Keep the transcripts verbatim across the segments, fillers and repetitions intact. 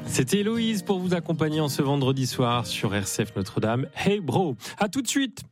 C'était Héloïse pour vous accompagner en ce vendredi soir sur R C F Notre-Dame. Hey bro, à tout de suite.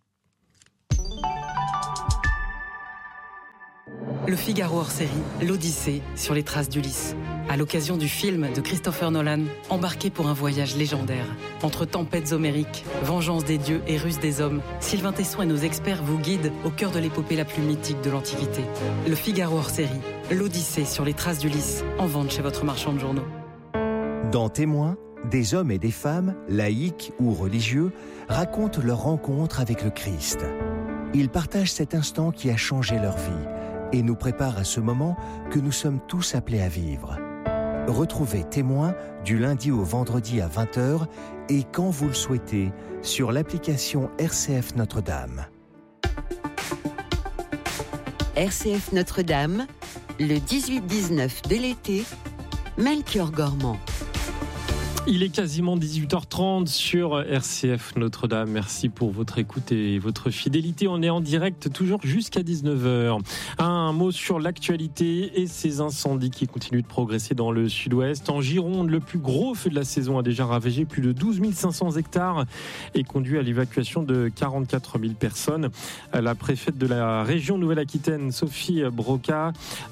Le Figaro hors série, l'Odyssée sur les traces d'Ulysse. À l'occasion du film de Christopher Nolan, embarqué pour un voyage légendaire. Entre tempêtes homériques, vengeance des dieux et ruse des hommes, Sylvain Tesson et nos experts vous guident au cœur de l'épopée la plus mythique de l'Antiquité. Le Figaro hors série, l'Odyssée sur les traces d'Ulysse, en vente chez votre marchand de journaux. Dans Témoins, des hommes et des femmes, laïcs ou religieux, racontent leur rencontre avec le Christ. Ils partagent cet instant qui a changé leur vie et nous préparent à ce moment que nous sommes tous appelés à vivre. Retrouvez Témoins du lundi au vendredi à vingt heures et quand vous le souhaitez sur l'application R C F Notre-Dame. R C F Notre-Dame, le dix-huit dix-neuf de l'été, Melchior Gormand. Il est quasiment dix-huit heures trente sur R C F Notre-Dame. Merci pour votre écoute et votre fidélité. On est en direct toujours jusqu'à dix-neuf heures. Un mot sur l'actualité et ces incendies qui continuent de progresser dans le sud-ouest. En Gironde, le plus gros feu de la saison a déjà ravagé plus de douze mille cinq cents hectares et conduit à l'évacuation de quarante-quatre mille personnes. La préfète de la région Nouvelle-Aquitaine, Sophie Broca,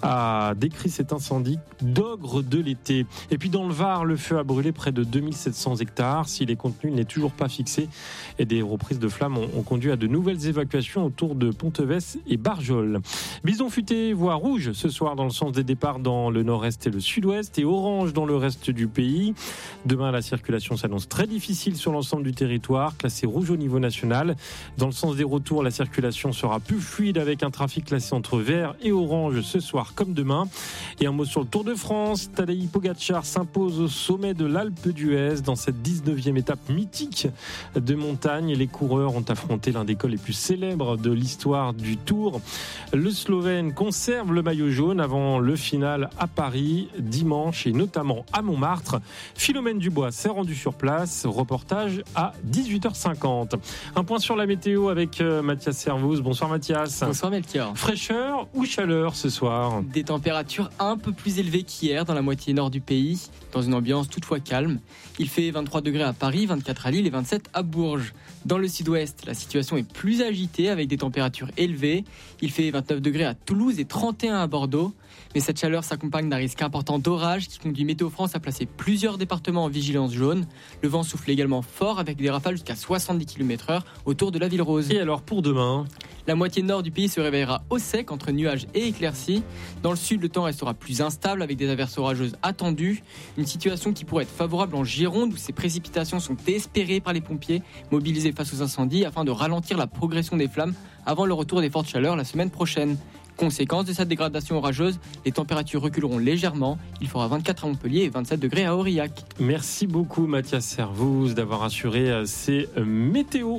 a décrit cet incendie d'ogre de l'été. Et puis dans le Var, le feu a brûlé près de deux mille sept cents hectares. Si les contenus n'est toujours pas fixé et des reprises de flammes ont, ont conduit à de nouvelles évacuations autour de Ponteves et Barjol. Bison futé voie rouge ce soir dans le sens des départs dans le nord-est et le sud-ouest et orange dans le reste du pays. Demain, la circulation s'annonce très difficile sur l'ensemble du territoire, classé rouge au niveau national. Dans le sens des retours, la circulation sera plus fluide avec un trafic classé entre vert et orange ce soir comme demain. Et un mot sur le Tour de France. Tadej Pogačar s'impose au sommet de l'Alpe d'Huez dans cette dix-neuvième étape mythique de montagne. Les coureurs ont affronté l'un des cols les plus célèbres de l'histoire du Tour. Le Slovène conserve le maillot jaune avant le final à Paris dimanche et notamment à Montmartre. Philomène Dubois s'est rendue sur place. Reportage à dix-huit heures cinquante. Un point sur la météo avec Mathias Servouz. Bonsoir Mathias. Bonsoir Melchior. Fraîcheur ou chaleur ce soir ? Des températures un peu plus élevées qu'hier dans la moitié nord du pays, dans une ambiance toutefois calme. Il fait vingt-trois degrés à Paris, vingt-quatre à Lille et vingt-sept à Bourges. Dans le sud-ouest, la situation est plus agitée avec des températures élevées. Il fait vingt-neuf degrés à Toulouse et trente et un à Bordeaux. Mais cette chaleur s'accompagne d'un risque important d'orage qui conduit Météo France à placer plusieurs départements en vigilance jaune. Le vent souffle également fort avec des rafales jusqu'à soixante-dix kilomètres heure autour de la ville rose. Et alors pour demain ? La moitié nord du pays se réveillera au sec entre nuages et éclaircies. Dans le sud, le temps restera plus instable avec des averses orageuses attendues. Une situation qui pourrait être favorable en Gironde où ces précipitations sont espérées par les pompiers mobilisés face aux incendies afin de ralentir la progression des flammes avant le retour des fortes chaleurs la semaine prochaine. Conséquence de cette dégradation orageuse, les températures reculeront légèrement. Il fera vingt-quatre à Montpellier et vingt-sept degrés à Aurillac. Merci beaucoup Mathias Servouz d'avoir assuré ces météos.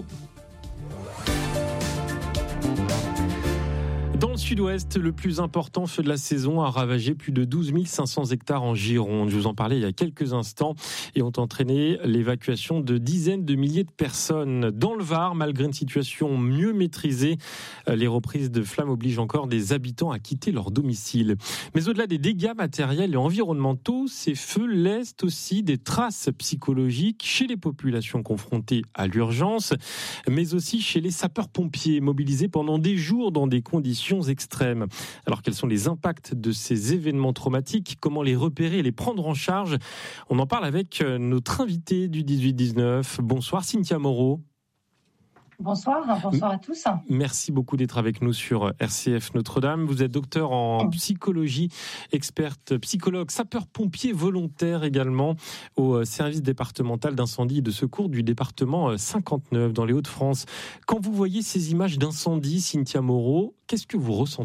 Dans le sud-ouest, le plus important feu de la saison a ravagé plus de douze mille cinq cents hectares en Gironde. Je vous en parlais il y a quelques instants et ont entraîné l'évacuation de dizaines de milliers de personnes. Dans le Var, malgré une situation mieux maîtrisée, les reprises de flammes obligent encore des habitants à quitter leur domicile. Mais au-delà des dégâts matériels et environnementaux, ces feux laissent aussi des traces psychologiques chez les populations confrontées à l'urgence, mais aussi chez les sapeurs-pompiers mobilisés pendant des jours dans des conditions extrêmes. Alors quels sont les impacts de ces événements traumatiques ? Comment les repérer et les prendre en charge ? On en parle avec notre invité du dix-huit dix-neuf. Bonsoir Cynthia Moreau. Bonsoir, bonsoir à tous. Merci beaucoup d'être avec nous sur R C F Notre-Dame. Vous êtes docteur en psychologie, experte psychologue, sapeur-pompier volontaire également au service départemental d'incendie et de secours du département cinquante-neuf dans les Hauts-de-France. Quand vous voyez ces images d'incendie, Cynthia Moreau, qu'est-ce que vous ressentez ?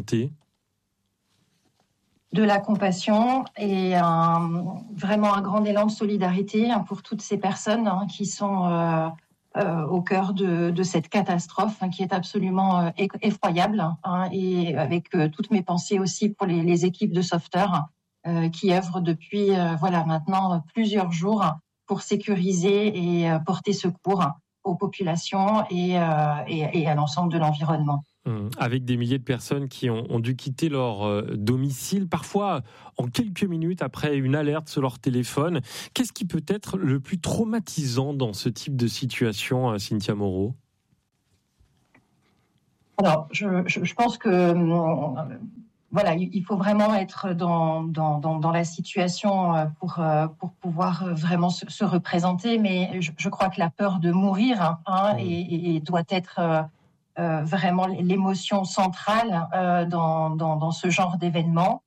De la compassion et un, vraiment un grand élan de solidarité pour toutes ces personnes qui sont euh, Euh, au cœur de, de cette catastrophe hein, qui est absolument euh, effroyable hein, et avec euh, toutes mes pensées aussi pour les, les équipes de sauveteurs euh, qui œuvrent depuis euh, voilà maintenant plusieurs jours pour sécuriser et euh, porter secours aux populations et, euh, et, et à l'ensemble de l'environnement. Mmh. Avec des milliers de personnes qui ont, ont dû quitter leur euh, domicile, parfois en quelques minutes après une alerte sur leur téléphone. Qu'est-ce qui peut être le plus traumatisant dans ce type de situation, euh, Cynthia Moreau ? Alors, je, je, je pense que euh, voilà, il faut vraiment être dans, dans, dans, dans la situation pour, pour pouvoir vraiment se, se représenter. Mais je, je crois que la peur de mourir hein, mmh. et, et doit être euh, vraiment l'émotion centrale euh, dans, dans, dans ce genre d'événement.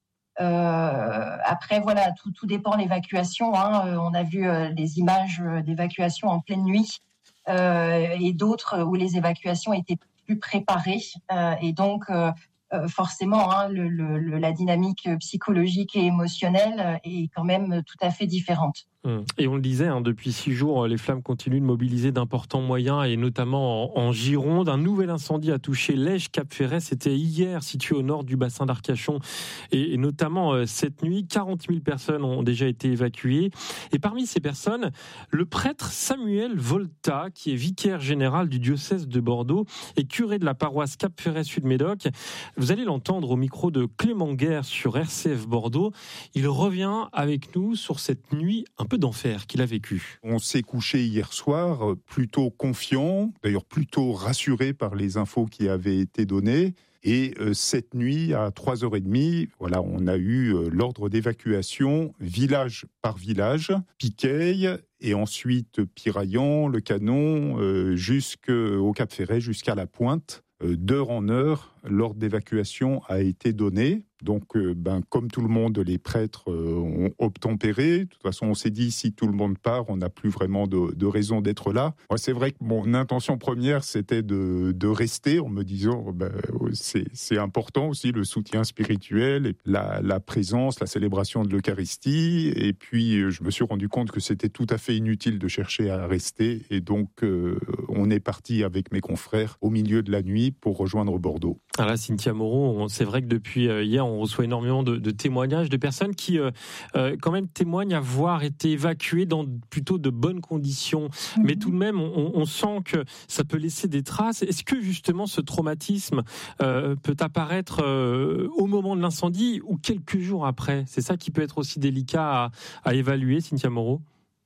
Euh, après, voilà, tout, tout dépend de l'évacuation. Hein. On a vu euh, des images d'évacuation en pleine nuit euh, et d'autres où les évacuations étaient plus préparées. Euh, et donc, euh, Euh, forcément, hein, le, le, la dynamique psychologique et émotionnelle est quand même tout à fait différente. Et on le disait, hein, depuis six jours, les flammes continuent de mobiliser d'importants moyens, et notamment en, en Gironde. Un nouvel incendie a touché Lège-Cap-Ferret. C'était hier, situé au nord du bassin d'Arcachon. Et, et notamment euh, cette nuit, quarante mille personnes ont déjà été évacuées. Et parmi ces personnes, le prêtre Samuel Volta, qui est vicaire général du diocèse de Bordeaux et curé de la paroisse Cap-Ferret-Sud-Médoc. Vous allez l'entendre au micro de Clément Guerre sur R C F Bordeaux. Il revient avec nous sur cette nuit un peu d'enfer qu'il a vécu. On s'est couché hier soir plutôt confiant, d'ailleurs plutôt rassuré par les infos qui avaient été données. Et euh, cette nuit, à trois heures trente, voilà, on a eu euh, l'ordre d'évacuation village par village, Piqueil et ensuite Piraillan, le Canon, euh, jusqu'au Cap-Ferret, jusqu'à la Pointe. Euh, d'heure en heure, l'ordre d'évacuation a été donné. Donc, euh, ben, comme tout le monde, les prêtres euh, ont obtempéré. De toute façon, on s'est dit, si tout le monde part, on n'a plus vraiment de, de raison d'être là. Moi, c'est vrai que mon intention première, c'était de, de rester en me disant, ben, c'est, c'est important aussi le soutien spirituel, et la, la présence, la célébration de l'Eucharistie. Et puis, je me suis rendu compte que c'était tout à fait inutile de chercher à rester. Et donc, euh, on est parti avec mes confrères au milieu de la nuit pour rejoindre Bordeaux. Alors là, Cynthia Moreau, c'est vrai que depuis hier, on reçoit énormément de, de témoignages de personnes qui, euh, euh, quand même, témoignent avoir été évacuées dans plutôt de bonnes conditions. Mmh. Mais tout de même, on, on sent que ça peut laisser des traces. Est-ce que justement ce traumatisme euh, peut apparaître euh, au moment de l'incendie ou quelques jours après ? C'est ça qui peut être aussi délicat à, à évaluer, Cynthia Moreau ?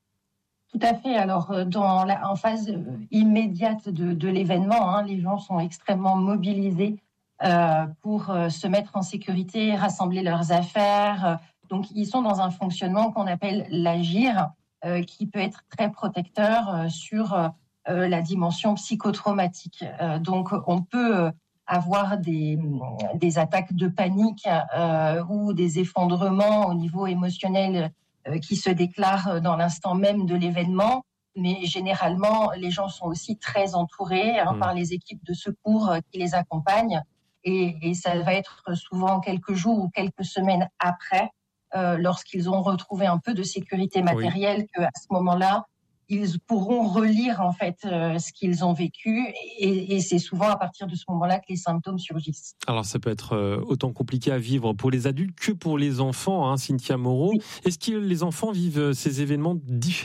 Tout à fait. Alors, dans la, en phase immédiate de, de l'événement, hein, les gens sont extrêmement mobilisés Euh, pour euh, se mettre en sécurité, rassembler leurs affaires. Donc, ils sont dans un fonctionnement qu'on appelle l'agir, euh, qui peut être très protecteur euh, sur euh, la dimension psychotraumatique. Euh, donc, on peut avoir des, des attaques de panique euh, ou des effondrements au niveau émotionnel euh, qui se déclarent dans l'instant même de l'événement. Mais généralement, les gens sont aussi très entourés hein, mmh. par les équipes de secours euh, qui les accompagnent. Et, et ça va être souvent quelques jours ou quelques semaines après, euh, lorsqu'ils ont retrouvé un peu de sécurité matérielle, oui. qu'à ce moment-là, ils pourront relire en fait euh, ce qu'ils ont vécu. Et, et c'est souvent à partir de ce moment-là que les symptômes surgissent. Alors ça peut être euh, autant compliqué à vivre pour les adultes que pour les enfants, hein, Cynthia Moreau. Oui. Est-ce que les enfants vivent ces événements différemment ?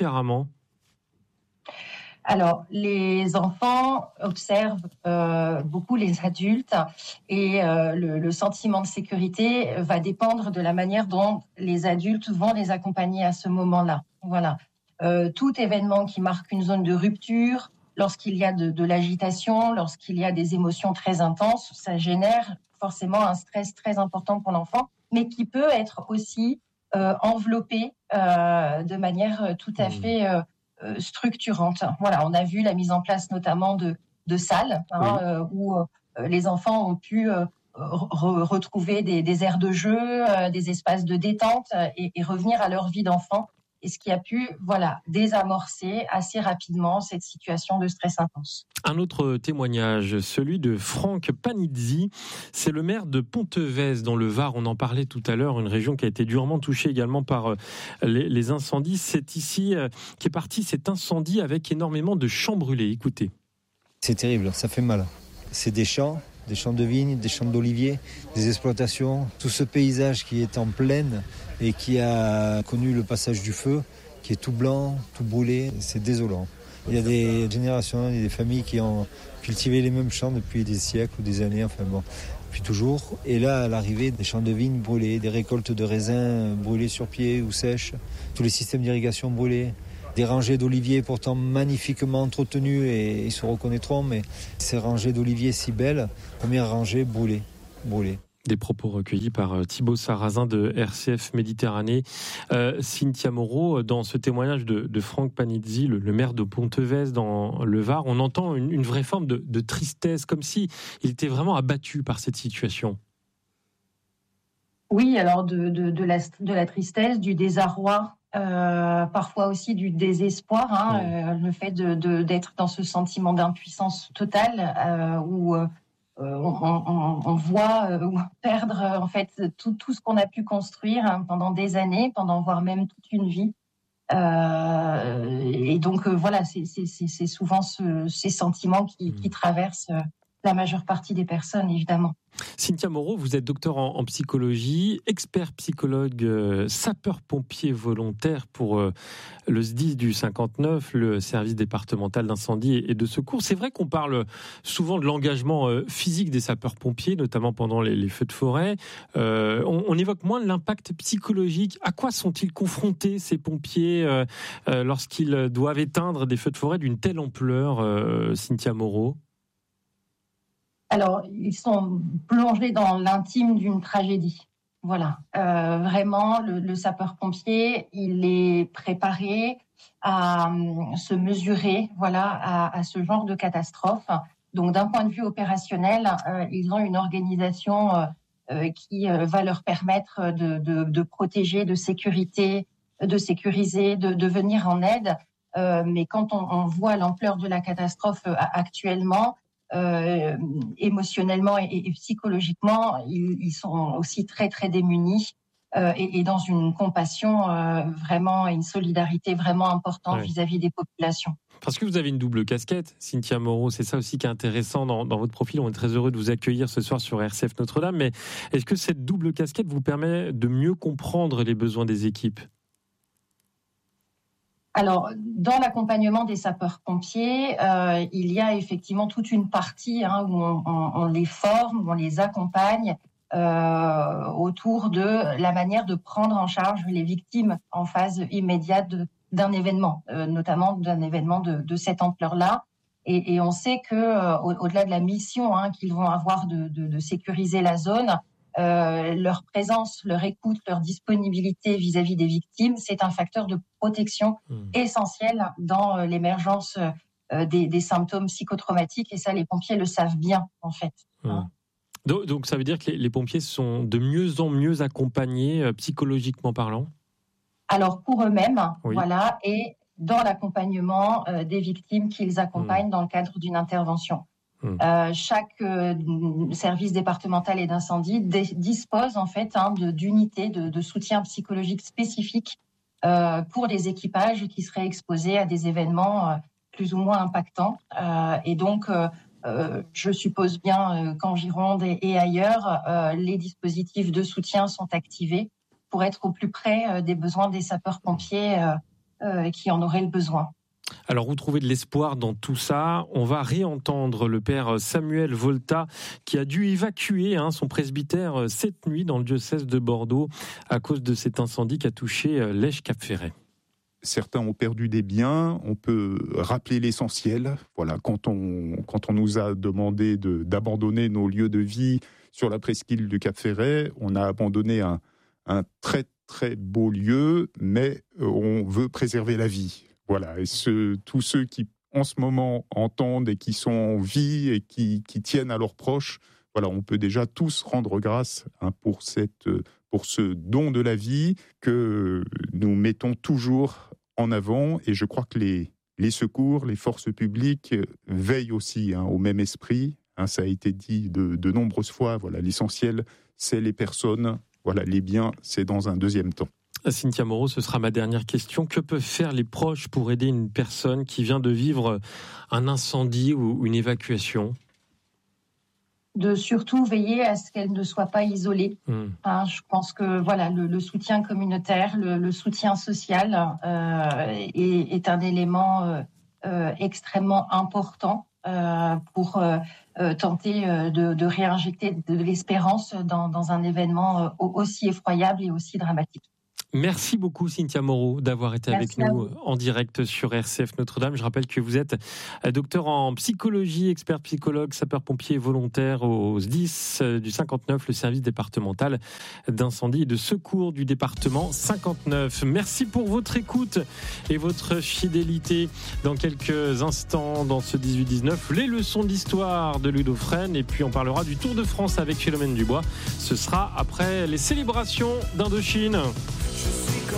Alors, les enfants observent euh, beaucoup les adultes et euh, le, le sentiment de sécurité va dépendre de la manière dont les adultes vont les accompagner à ce moment-là. Voilà. Euh, tout événement qui marque une zone de rupture, lorsqu'il y a de, de l'agitation, lorsqu'il y a des émotions très intenses, ça génère forcément un stress très important pour l'enfant, mais qui peut être aussi euh, enveloppé euh, de manière tout à fait... Euh, structurante. Voilà, on a vu la mise en place notamment de, de salles hein, oui. euh, où euh, les enfants ont pu euh, re- retrouver des, des aires de jeu, euh, des espaces de détente euh, et, et revenir à leur vie d'enfant. Et ce qui a pu, voilà, désamorcer assez rapidement cette situation de stress intense. Un autre témoignage, celui de Franck Panizzi, c'est le maire de Pontevez dans le Var. On en parlait tout à l'heure, une région qui a été durement touchée également par les, les incendies. C'est ici euh, qu'est parti cet incendie avec énormément de champs brûlés. Écoutez. C'est terrible, ça fait mal. C'est des champs, des champs de vignes, des champs d'oliviers, des exploitations. Tout ce paysage qui est en plaine et qui a connu le passage du feu, qui est tout blanc, tout brûlé, c'est désolant. Il y a des générations, il y a des familles qui ont cultivé les mêmes champs depuis des siècles ou des années, enfin bon, depuis toujours. Et là, à l'arrivée, des champs de vignes brûlés, des récoltes de raisins brûlés sur pied ou sèches, tous les systèmes d'irrigation brûlés, des rangées d'oliviers pourtant magnifiquement entretenues, et ils se reconnaîtront, mais ces rangées d'oliviers si belles, première rangée brûlée, brûlée. Des propos recueillis par Thibaut Sarrazin de R C F Méditerranée. Euh, Cynthia Moreau, dans ce témoignage de, de Franck Panizzi, le, le maire de Pontevedre dans le Var, on entend une, une vraie forme de, de tristesse, comme si il était vraiment abattu par cette situation. Oui, alors de, de, de, la, de la tristesse, du désarroi, euh, parfois aussi du désespoir, hein, oui. euh, le fait de, de, d'être dans ce sentiment d'impuissance totale euh, où euh, on, on, on voit euh, perdre euh, en fait tout, tout ce qu'on a pu construire hein, pendant des années, pendant voire même toute une vie. Euh, et donc euh, voilà, c'est, c'est, c'est souvent ce, ces sentiments qui, qui traversent euh, la majeure partie des personnes, évidemment. Cynthia Moreau, vous êtes docteur en, en psychologie, expert psychologue, euh, sapeur-pompier volontaire pour euh, le S D I S du cinquante-neuf, le service départemental d'incendie et, et de secours. C'est vrai qu'on parle souvent de l'engagement euh, physique des sapeurs-pompiers, notamment pendant les, les feux de forêt. Euh, on, on évoque moins l'impact psychologique. À quoi sont-ils confrontés, ces pompiers, euh, euh, lorsqu'ils doivent éteindre des feux de forêt d'une telle ampleur, euh, Cynthia Moreau ? Alors, ils sont plongés dans l'intime d'une tragédie. Voilà, euh, vraiment, le, le sapeur-pompier, il est préparé à um, se mesurer, voilà, à, à ce genre de catastrophe. Donc, d'un point de vue opérationnel, euh, ils ont une organisation euh, qui euh, va leur permettre de, de, de protéger, de sécurité, de sécuriser, de, de venir en aide. Euh, mais quand on, on voit l'ampleur de la catastrophe euh, actuellement, Euh, émotionnellement et, et psychologiquement, ils, ils sont aussi très très démunis euh, et, et dans une compassion euh, vraiment, une solidarité vraiment importante ouais. vis-à-vis des populations. Parce que vous avez une double casquette, Cynthia Moreau, c'est ça aussi qui est intéressant dans, dans votre profil. On est très heureux de vous accueillir ce soir sur R C F Notre-Dame, mais est-ce que cette double casquette vous permet de mieux comprendre les besoins des équipes ? Alors, dans l'accompagnement des sapeurs-pompiers, euh, il y a effectivement toute une partie hein, où on, on, on les forme, où on les accompagne euh, autour de la manière de prendre en charge les victimes en phase immédiate de, d'un événement, euh, notamment d'un événement de, de cette ampleur-là. Et, et on sait que euh, au, au-delà de la mission hein, qu'ils vont avoir de, de, de sécuriser la zone, Euh, leur présence, leur écoute, leur disponibilité vis-à-vis des victimes, c'est un facteur de protection mmh. essentiel dans euh, l'émergence euh, des, des symptômes psychotraumatiques. Et ça, les pompiers le savent bien, en fait. Mmh. Hein. Donc, donc, ça veut dire que les, les pompiers sont de mieux en mieux accompagnés, euh, psychologiquement parlant ? Alors, pour eux-mêmes, oui. voilà, et dans l'accompagnement euh, des victimes qu'ils accompagnent mmh. dans le cadre d'une intervention. Euh, chaque euh, service départemental et d'incendie d- dispose en fait hein, de, d'unités de, de soutien psychologique spécifiques euh, pour les équipages qui seraient exposés à des événements euh, plus ou moins impactants. Euh, et donc, euh, euh, je suppose bien euh, qu'en Gironde et, et ailleurs, euh, les dispositifs de soutien sont activés pour être au plus près euh, des besoins des sapeurs-pompiers euh, euh, qui en auraient le besoin. Alors, vous trouvez de l'espoir dans tout ça. On va réentendre le père Samuel Volta, qui a dû évacuer hein, son presbytère cette nuit dans le diocèse de Bordeaux à cause de cet incendie qui a touché Lège-Cap-Ferret. Certains ont perdu des biens. On peut rappeler l'essentiel. Voilà, quand on, quand on nous a demandé de, d'abandonner nos lieux de vie sur la presqu'île du Cap-Ferret, on a abandonné un, un très, très beau lieu, mais on veut préserver la vie. Voilà, et ce, tous ceux qui, en ce moment, entendent et qui sont en vie et qui, qui tiennent à leurs proches, voilà, on peut déjà tous rendre grâce hein, pour, cette, pour ce don de la vie que nous mettons toujours en avant. Et je crois que les, les secours, les forces publiques veillent aussi hein, au même esprit. Hein, ça a été dit de, de nombreuses fois. Voilà, l'essentiel, c'est les personnes. Voilà, les biens, c'est dans un deuxième temps. Cynthia Moreau, ce sera ma dernière question. Que peuvent faire les proches pour aider une personne qui vient de vivre un incendie ou une évacuation ? De surtout veiller à ce qu'elle ne soit pas isolée. Mmh. Hein, je pense que voilà, le, le soutien communautaire, le, le soutien social euh, est, est un élément euh, euh, extrêmement important euh, pour euh, tenter euh, de, de réinjecter de, de l'espérance dans, dans un événement euh, aussi effroyable et aussi dramatique. Merci beaucoup Cynthia Moreau d'avoir été Merci avec nous en direct sur R C F Notre-Dame. Je rappelle que vous êtes docteur en psychologie, expert psychologue, sapeur-pompier volontaire au S D I S du cinquante-neuf, le service départemental d'incendie et de secours du département cinquante-neuf. Merci pour votre écoute et votre fidélité. Dans quelques instants, dans ce dix-huit dix-neuf, les leçons d'histoire de Ludo Fresne, et puis on parlera du Tour de France avec Philomène Dubois. Ce sera après les célébrations d'Indochine. Je suis